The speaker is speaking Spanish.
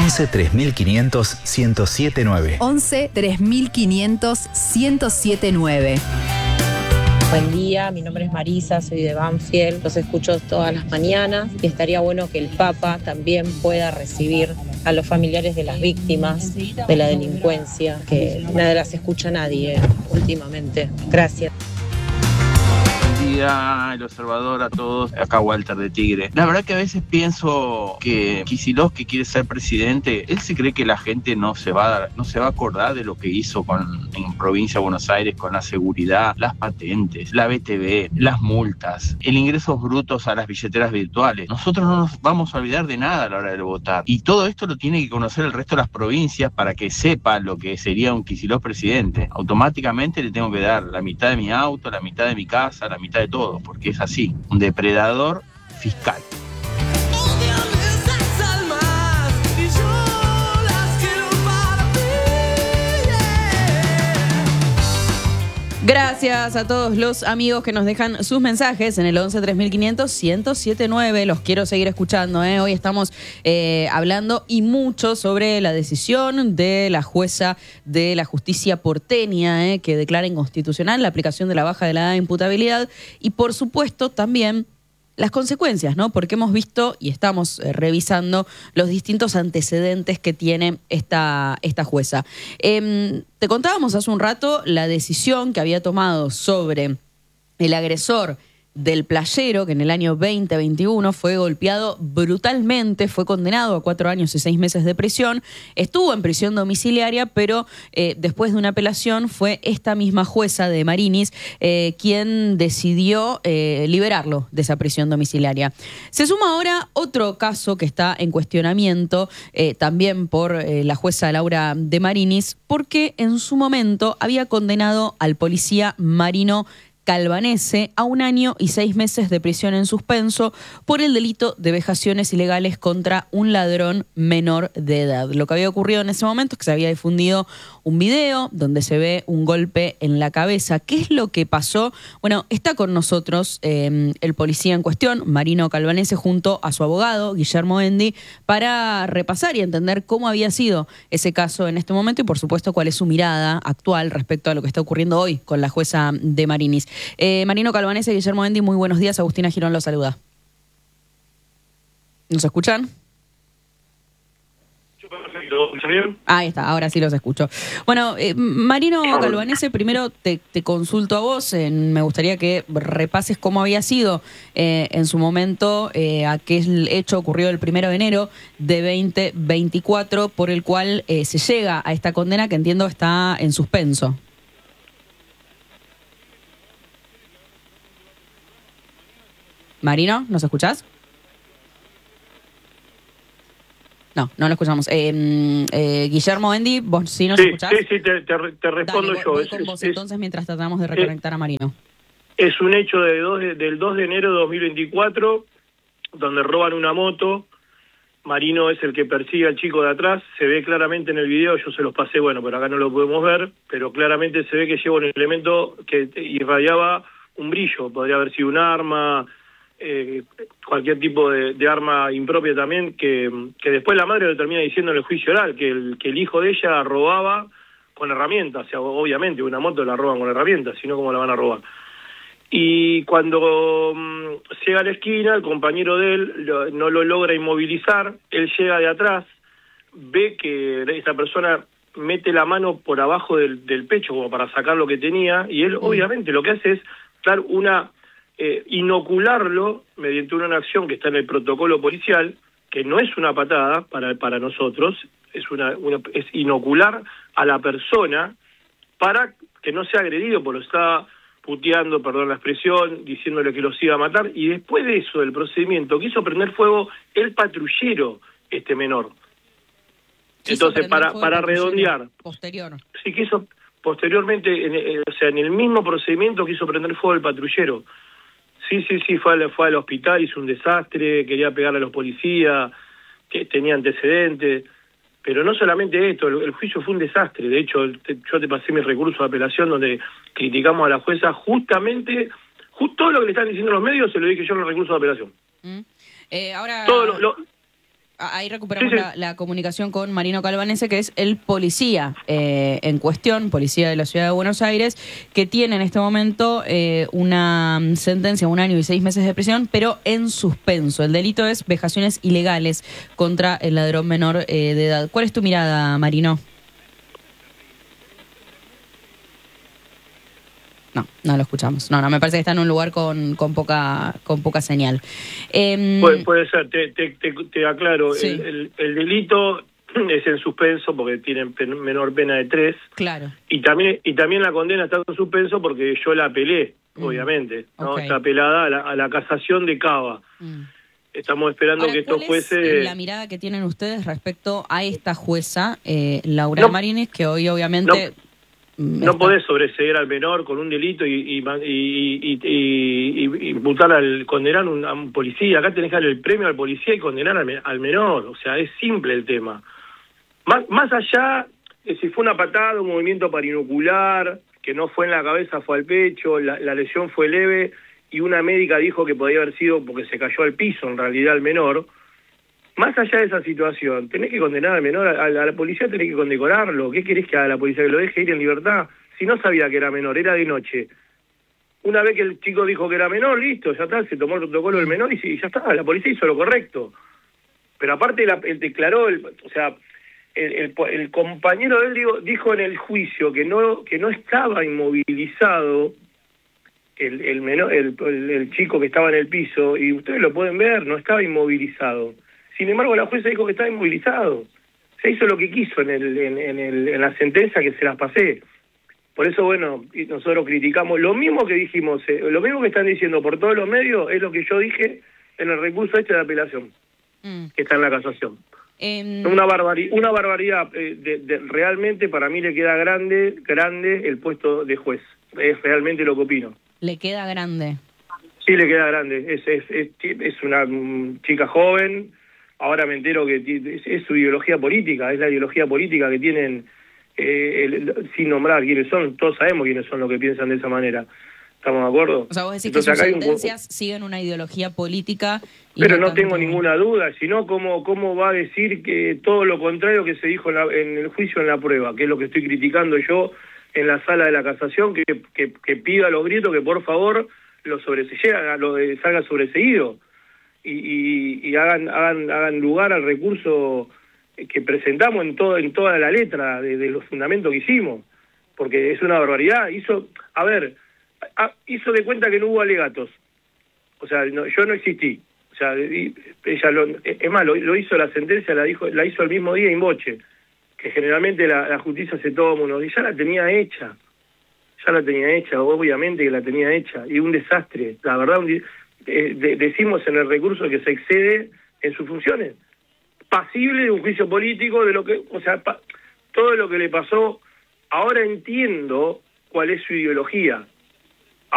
11 3500 1079. 11 3500 1079. Buen día, mi nombre es Marisa, soy de Banfield, los escucho todas las mañanas y estaría bueno que el Papa también pueda recibir a los familiares de las víctimas de la delincuencia, que no las escucha nadie últimamente. Gracias. Buen día, el observador, a todos. Acá Walter de Tigre. La verdad que a veces pienso que Kicillof, que quiere ser presidente, él se cree que la gente no se va a acordar de lo que hizo en provincia de Buenos Aires con la seguridad, las patentes, la BTV, las multas, el ingresos brutos a las billeteras virtuales. Nosotros no nos vamos a olvidar de nada a la hora de votar. Y todo esto lo tiene que conocer el resto de las provincias para que sepa lo que sería un Kicillof presidente. Automáticamente le tengo que dar la mitad de mi auto, la mitad de mi casa, la mitad de todo, porque es así, un depredador fiscal. Gracias a todos los amigos que nos dejan sus mensajes en el 11 3500 1079. Los quiero seguir escuchando, ¿eh? Hoy estamos hablando y mucho sobre la decisión de la jueza de la justicia porteña, que declara inconstitucional la aplicación de la baja de la edad de imputabilidad y, por supuesto, también las consecuencias, ¿no? Porque hemos visto y estamos revisando los distintos antecedentes que tiene esta jueza. Te contábamos hace un rato la decisión que había tomado sobre el agresor del playero, que en el año 2021 fue golpeado brutalmente, fue condenado a 4 años y 6 meses de prisión, estuvo en prisión domiciliaria, pero después de una apelación fue esta misma jueza de Marinis quien decidió liberarlo de esa prisión domiciliaria. Se suma ahora otro caso que está en cuestionamiento, también por la jueza Laura de Marinis, porque en su momento había condenado al policía Marino Calvanese a 1 año y 6 meses de prisión en suspenso por el delito de vejaciones ilegales contra un ladrón menor de edad. Lo que había ocurrido en ese momento es que se había difundido un video donde se ve un golpe en la cabeza. ¿Qué es lo que pasó? Bueno, está con nosotros el policía en cuestión, Marino Calvanese, junto a su abogado, Guillermo Endi, para repasar y entender cómo había sido ese caso en este momento y, por supuesto, cuál es su mirada actual respecto a lo que está ocurriendo hoy con la jueza de Marinis. Marino Calvanese, Guillermo Endi, muy buenos días. Agustina Girón los saluda. ¿Nos escuchan? ¿Está bien? Ahí está, ahora sí los escucho. Bueno, Marino Calvanese, primero te consulto a vos. Me gustaría que repases cómo había sido en su momento aquel hecho ocurrido el 1 de enero de 2024 por el cual se llega a esta condena que entiendo está en suspenso. Marino, ¿nos escuchás? No, no lo escuchamos. Guillermo Endi, ¿vos sí nos escuchás? Sí, te respondo. Dale, yo. Voy con vos entonces mientras tratamos de reconectar a Marino. Es un hecho del 2 de enero de 2024, donde roban una moto. Marino es el que persigue al chico de atrás. Se ve claramente en el video, yo se los pasé, bueno, pero acá no lo podemos ver, pero claramente se ve que lleva un elemento que irradiaba un brillo. Podría haber sido un arma, cualquier tipo de arma impropia también, que después la madre lo termina diciendo en el juicio oral, que el hijo de ella robaba con herramientas. O sea, obviamente una moto la roban con herramientas, si no, ¿cómo la van a robar? Y cuando llega a la esquina, el compañero de él no lo logra inmovilizar, él llega de atrás, ve que esta persona mete la mano por abajo del pecho como para sacar lo que tenía, y él obviamente lo que hace es dar inocularlo mediante una acción que está en el protocolo policial, que no es una patada para nosotros, es inocular a la persona para que no sea agredido, porque lo está puteando, perdón la expresión, diciéndole que los iba a matar, y después de eso, del procedimiento, quiso prender fuego el patrullero, este menor. Entonces, para redondear. Posterior. Sí, quiso posteriormente, en el mismo procedimiento quiso prender fuego el patrullero. Sí, fue al hospital, hizo un desastre, quería pegarle a los policías, que tenía antecedentes, pero no solamente esto, el juicio fue un desastre. De hecho, yo te pasé mi recurso de apelación donde criticamos a la jueza justamente, todo lo que le están diciendo los medios se lo dije yo en el recurso de apelación. Ahora... Ahí recuperamos Sí. la comunicación con Marino Calvanese, que es el policía en cuestión, policía de la Ciudad de Buenos Aires, que tiene en este momento una sentencia, 1 año y 6 meses de prisión, pero en suspenso. El delito es vejaciones ilegales contra el ladrón menor de edad. ¿Cuál es tu mirada, Marino? No lo escuchamos. No, me parece que está en un lugar con poca señal. Puede ser, te aclaro, Sí. el delito es en suspenso porque tiene menor pena de 3. Claro. Y también la condena está en suspenso porque yo la apelé, obviamente, ¿no? Ok. Está apelada a la casación de Cava. Estamos esperando Ahora, que estos ¿cuál jueces... es la mirada que tienen ustedes respecto a esta jueza, Laura No. Marínez, que hoy obviamente... No podés sobreseer al menor con un delito y imputar condenar a un policía. Acá tenés que darle el premio al policía y condenar al menor. O sea, es simple el tema. Más allá de si fue una patada, un movimiento parinocular, que no fue en la cabeza, fue al pecho, la lesión fue leve y una médica dijo que podía haber sido porque se cayó al piso, en realidad al menor. Más allá de esa situación, tenés que condenar al menor, a la policía tenés que condecorarlo. ¿Qué querés que haga la policía? ¿Que lo deje ir en libertad? Si no sabía que era menor, era de noche. Una vez que el chico dijo que era menor, listo, ya está, se tomó el protocolo del menor y ya está, la policía hizo lo correcto. Pero aparte, él declaró, el compañero de él dijo en el juicio que no estaba inmovilizado el menor, el chico que estaba en el piso, y ustedes lo pueden ver, no estaba inmovilizado. Sin embargo, la jueza dijo que estaba inmovilizado. Se hizo lo que quiso en la sentencia que se las pasé. Por eso, bueno, nosotros criticamos lo mismo que dijimos, lo mismo que están diciendo por todos los medios, es lo que yo dije en el recurso de apelación, que está en la casación. Una barbaridad. Realmente para mí le queda grande el puesto de juez. Es realmente lo que opino. Le queda grande. Sí, le queda grande. Es una chica joven. Ahora me entero que es su ideología política, es la ideología política que tienen, sin nombrar quiénes son, todos sabemos quiénes son los que piensan de esa manera. ¿Estamos de acuerdo? O sea, vos decís Entonces, que sus acá sentencias siguen una ideología política. Y pero no tanto... tengo ninguna duda, sino cómo va a decir que todo lo contrario que se dijo en el juicio, en la prueba, que es lo que estoy criticando yo en la sala de la casación, que pida a los gritos que por favor salga sobreseído. Y hagan lugar al recurso que presentamos en toda la letra de los fundamentos que hicimos, porque es una barbaridad. Hizo de cuenta que no hubo alegatos, o sea, yo no existí, o sea, ella es más, lo hizo la sentencia, la hizo el mismo día in voce, que generalmente la justicia se toma unos días, ya la tenía hecha, obviamente que la tenía hecha, y un desastre, la verdad, decimos en el recurso que se excede en sus funciones, pasible de un juicio político, de lo que, o sea, todo lo que le pasó. Ahora entiendo cuál es su ideología,